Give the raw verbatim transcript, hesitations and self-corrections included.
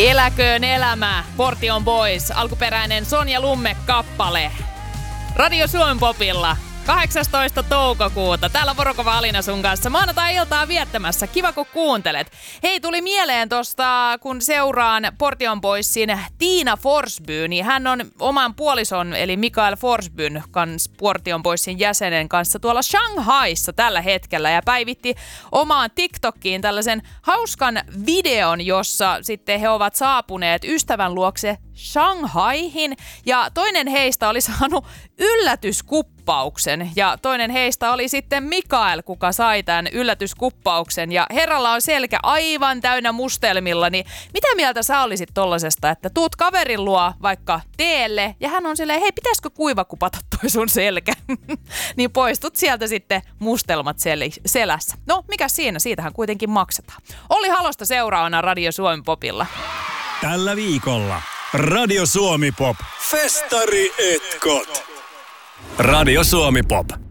Eläköön elämä, Portion Boys, alkuperäinen Sonja Lumme-kappale. Radio Suomen Popilla, kahdeksastoista toukokuuta. Täällä Vorokova Alina sun kanssa. Maanantai-iltaa viettämässä. Kiva, kun kuuntelet. Hei, tuli mieleen tosta, kun seuraan Portion Boysin Tiina Forsby, niin hän on oman puolison, eli Mikael Forsbyn kanssa Portion Boysin jäsenen kanssa tuolla Shanghaissa tällä hetkellä ja päivitti omaan TikTokiin tällaisen hauskan videon, jossa sitten he ovat saapuneet ystävän luokse Shanghaihin ja toinen heistä oli saanut yllätyskuppauksen ja toinen heistä oli sitten Mikael, kuka sai tämän yllätyskuppauksen ja herralla on selkä aivan täynnä mustelmilla, niin mitä mieltä sä olisit tollasesta, että tuut kaverin luo vaikka teelle ja hän on silleen, hei pitäisikö kuivakupata toi sun selkä, niin poistut sieltä sitten mustelmat sel- selässä. No mikä siinä, siitähän kuitenkin maksetaan. Olli Halosta seuraavana Radio Suomen Popilla. Tällä viikolla Radio Suomi Pop. Festari etkot. Radio Suomi Pop.